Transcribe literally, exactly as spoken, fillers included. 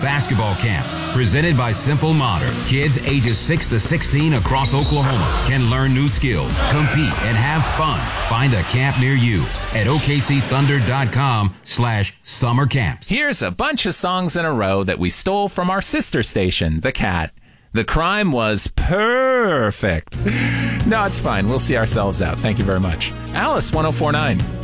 basketball camps presented by Simple Modern. Kids ages six to sixteen across Oklahoma can learn new skills, compete, and have fun. Find a camp near you at O K C Thunder dot com slash summer camps. Here's a bunch of songs in a row that we stole from our sister station, The Cat. The crime was perfect. No, it's fine. We'll see ourselves out. Thank you very much. Alice, one oh four point nine.